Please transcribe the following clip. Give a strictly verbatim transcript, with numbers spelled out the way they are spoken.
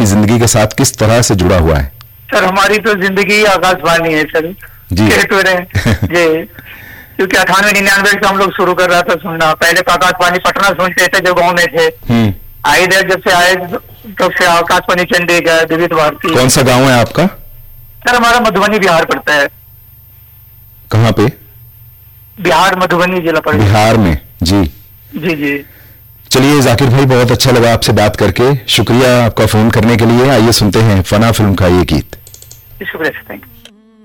आपकी जिंदगी के साथ किस तरह से जुड़ा हुआ है? सर हमारी तो जिंदगी आकाशवाणी है सर जी जी क्योंकि अठानवे निन्यानवे से हम लोग शुरू कर रहा था सुनना। पहले तो आकाशवाणी पटना सुनते थे जो गाँव में थे, आए देर जब से आए तब से आकाशवाणी चंडीगढ़ विविध भारती। कौन सा गांव है आपका? सर हमारा मधुबनी बिहार पड़ता है। कहाँ पे? बिहार मधुबनी जिला पड़ता है। बिहार में जी जी जी। चलिए जाकिर भाई, बहुत अच्छा लगा आपसे बात करके, शुक्रिया आपका फोन करने के लिए। आइए सुनते हैं फना फिल्म का ये गीत। शुक्रिया, थैंक यू।